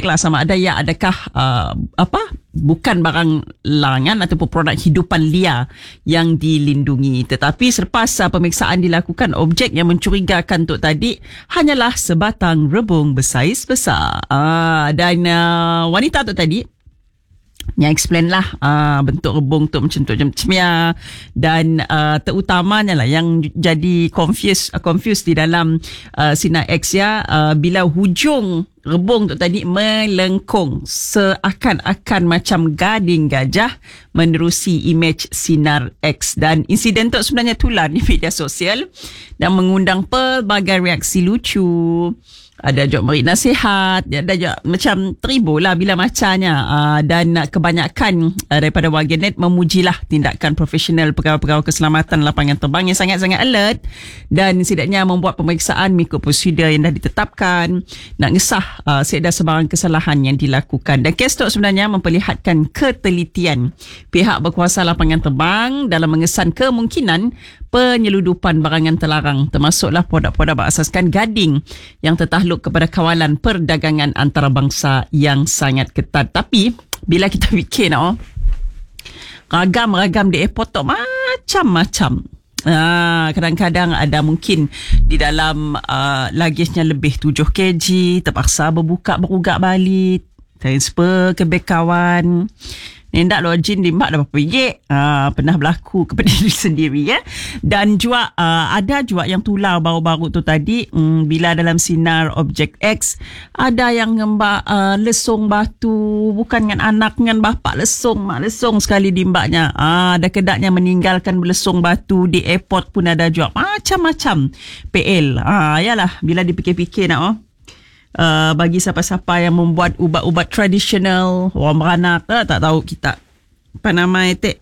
cek lah sama ada adakah bukan barang larangan ataupun produk hidupan liar yang dilindungi. Tetapi selepas pemeriksaan dilakukan, objek yang mencurigakan tu tadi hanyalah sebatang rebung bersaiz besar. Dan wanita tu tadi yang explain lah bentuk rebung tu macam ya, dan terutamanya lah yang jadi confused di dalam Sinar X ya, bila hujung rebung tu tadi melengkung seakan-akan macam gading gajah menerusi imej Sinar X. Dan insiden tu sebenarnya tular di media sosial dan mengundang pelbagai reaksi lucu. Ada juga beri nasihat, ada juga macam terhibur lah bila macamnya. Dan kebanyakan daripada warganet memujilah tindakan profesional pegawai-pegawai keselamatan lapangan terbang yang sangat-sangat alert dan setidaknya membuat pemeriksaan mengikut prosedur yang dah ditetapkan, nak ngesah seada sebarang kesalahan yang dilakukan. Dan kes tu sebenarnya memperlihatkan ketelitian pihak berkuasa lapangan terbang dalam mengesan kemungkinan penyeludupan barangan terlarang, termasuklah produk-produk berasaskan gading yang tertakluk kepada kawalan perdagangan antarabangsa yang sangat ketat. Tapi bila kita fikir ragam-ragam di airport tu macam-macam. Kadang-kadang ada mungkin di dalam luggage-nya lebih 7 kg, terpaksa berugak balik, transfer ke bank kawan. Nendak login limbak dah berapa ringgit. Pernah berlaku kepada diri sendiri ya. Dan juga ada juga yang tular baru-baru tu tadi, bila dalam Sinar Objek X ada yang ngembak lesung batu, bukan dengan anak, dengan bapak mak lesung sekali dimbaknya. Ada kedaknya meninggalkan lesung batu di airport pun ada juga. Macam-macam PL. Yalah, bila dipikir-fikir bagi siapa-siapa yang membuat ubat-ubat tradisional, orang beranak tak tahu kita apa nama itu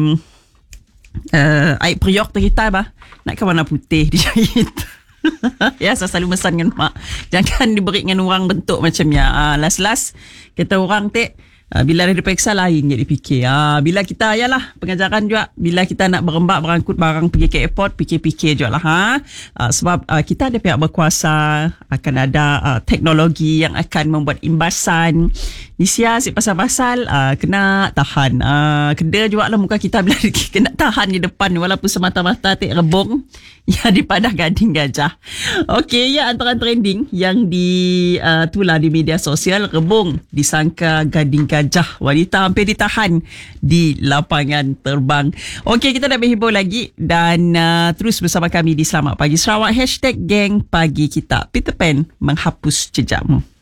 air periuk kita nak ke warna putih dijahit. Ya, saya selalu pesan dengan mak, jangan diberi dengan orang bentuk macamnya. Last kata orang bila ada diperiksa lain jadi fikir. Bila kita pengajaran juga, bila kita nak berangkut barang pergi ke airport, fikir-fikir juga lah. Sebab kita ada pihak berkuasa, akan ada teknologi yang akan membuat imbasan. Isia si pasal-pasal kena tahan. Kena juga lah muka kita bila kena tahan di depan walaupun semata-mata rebung ya daripada gading gajah. Okey, ya, antara trending yang ditular di media sosial, rebung disangka gading gajah, wanita hampir ditahan di lapangan terbang. Okey, kita dah berhibur lagi dan terus bersama kami di Selamat Pagi Sarawak #Geng Pagi Kita. Peter Pan menghapus jejakmu.